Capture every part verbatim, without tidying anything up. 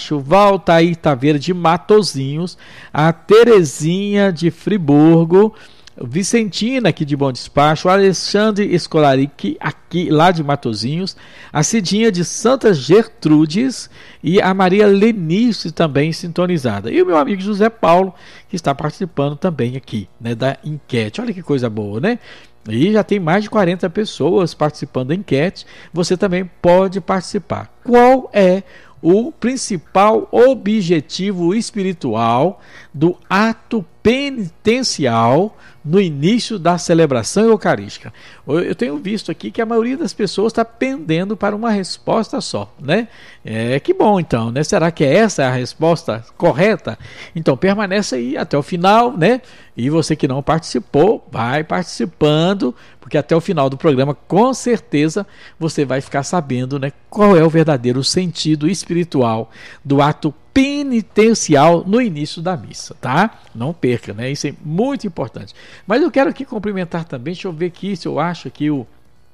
Valtair Taveira de Matozinhos, a Terezinha de Friburgo, Vicentina aqui de Bom Despacho, o Alexandre Escolaric aqui lá de Matozinhos, a Cidinha de Santa Gertrudes e a Maria Lenice também sintonizada. E o meu amigo José Paulo, que está participando também aqui, né, da enquete. Olha que coisa boa, né? E já tem mais de quarenta pessoas participando da enquete. Você também pode participar. Qual é o principal objetivo espiritual do ato penitencial no início da celebração eucarística? Eu tenho visto aqui que a maioria das pessoas está pendendo para uma resposta só, né? É, que bom então, né? Será que essa é a resposta correta? Então permanece aí até o final, né? E você que não participou, vai participando, porque até o final do programa, com certeza, você vai ficar sabendo, né, qual é o verdadeiro sentido espiritual do ato penitencial no início da missa, tá? Não perca, né? Isso é muito importante. Mas eu quero aqui cumprimentar também, deixa eu ver aqui se eu acho aqui o,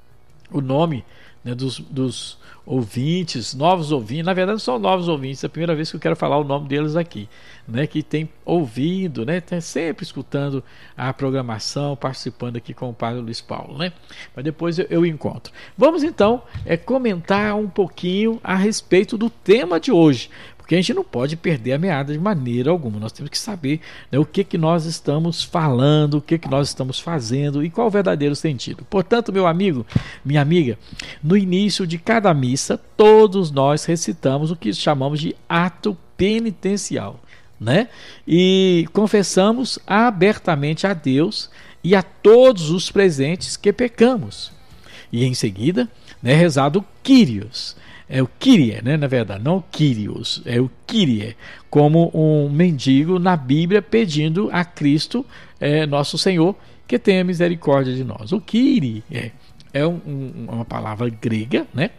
o nome, né, dos, dos ouvintes, novos ouvintes. Na verdade são novos ouvintes, é a primeira vez que eu quero falar o nome deles aqui, né, que tem ouvido, né, tem sempre escutando a programação, participando aqui com o Padre Luiz Paulo, né? Mas depois eu, eu encontro. Vamos então é, comentar um pouquinho a respeito do tema de hoje, porque a gente não pode perder a meada de maneira alguma. Nós temos que saber, né, o que que nós estamos falando, o que que nós estamos fazendo e qual o verdadeiro sentido. Portanto, meu amigo, minha amiga, no início de cada missa, todos nós recitamos o que chamamos de ato penitencial, né? E confessamos abertamente a Deus e a todos os presentes que pecamos. E em seguida, né, rezado o Kyrios. É o Kyrie, né, na verdade, não o Kyrios, é o Kyrie, como um mendigo na Bíblia pedindo a Cristo, é, nosso Senhor, que tenha misericórdia de nós. O Kyrie é, é um, um, uma palavra grega, né,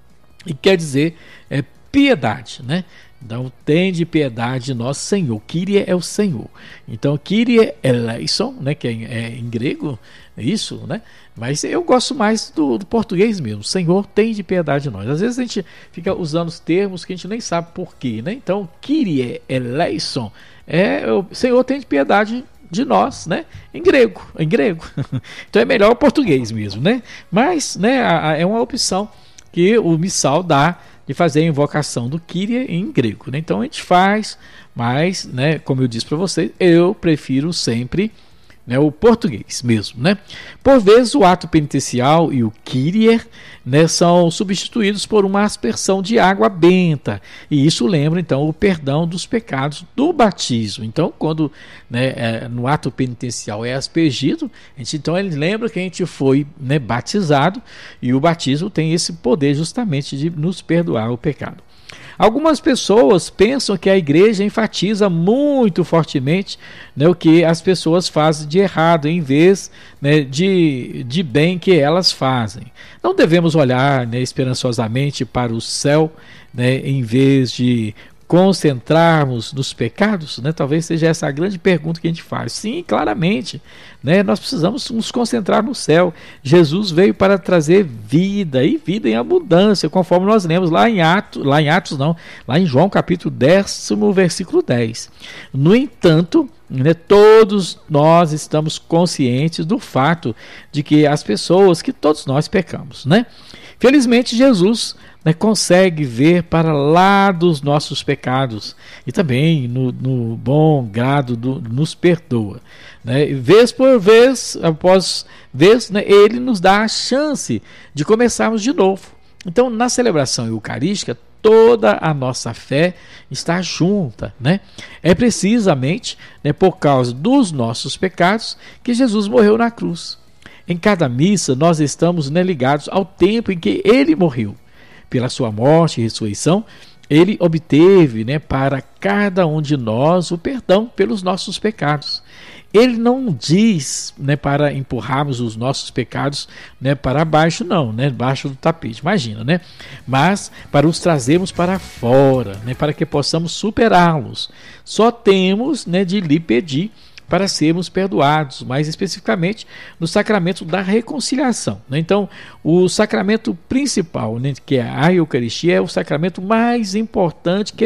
e quer dizer é, piedade, né? Então, tem de piedade de nós, Senhor. Kyrie é o Senhor. Então, Kyrie eleison, né, que é, é em grego, isso, né? Mas eu gosto mais do, do português mesmo. Senhor, tem de piedade de nós. Às vezes a gente fica usando os termos que a gente nem sabe porquê, né? Então, Kyrie eleison é o Senhor, tem de piedade de nós, né? Em grego, em grego. Então é melhor o português mesmo, né? Mas, né, a, a, é uma opção que o missal dá de fazer a invocação do Kyrie em grego, né? Então a gente faz, mas, né, como eu disse para vocês, eu prefiro sempre, né, o português mesmo, né? Por vezes o ato penitencial e o Kyrie, né, são substituídos por uma aspersão de água benta, e isso lembra então o perdão dos pecados do batismo. Então, quando, né, é, no ato penitencial é aspergido, a gente, então ele lembra que a gente foi, né, batizado, e o batismo tem esse poder justamente de nos perdoar o pecado. Algumas pessoas pensam que a igreja enfatiza muito fortemente, né, o que as pessoas fazem de errado, em vez, né, de, de bem que elas fazem. Não devemos olhar, né, esperançosamente para o céu, né, em vez de concentrarmos nos pecados, né? Talvez seja essa a grande pergunta que a gente faz. Sim, claramente, né? Nós precisamos nos concentrar no céu. Jesus veio para trazer vida, e vida em abundância, conforme nós lemos lá em Atos, lá em Atos não, lá em João capítulo dez, versículo dez. No entanto, né, todos nós estamos conscientes do fato de que as pessoas, que todos nós pecamos, né? Felizmente, Jesus, né, consegue ver para lá dos nossos pecados e também no, no bom grado do, nos perdoa, né? Vez por vez, após vez, né, ele nos dá a chance de começarmos de novo. Então, na celebração eucarística, toda a nossa fé está junta, né? É precisamente, né, por causa dos nossos pecados que Jesus morreu na cruz. Em cada missa, nós estamos, né, ligados ao tempo em que ele morreu. Pela sua morte e ressurreição, ele obteve, né, para cada um de nós o perdão pelos nossos pecados. Ele não diz, né, para empurrarmos os nossos pecados, né, para baixo, não, né, baixo do tapete, imagina, né? Mas para os trazermos para fora, né, para que possamos superá-los. Só temos, né, de lhe pedir para sermos perdoados, mais especificamente no sacramento da reconciliação, né? Então, o sacramento principal, né, que é a Eucaristia, é o sacramento mais importante que